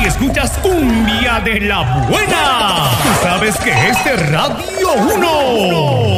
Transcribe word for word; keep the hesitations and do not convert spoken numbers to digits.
y escuchas cumbia de la buena. Tú sabes que este Radio uno.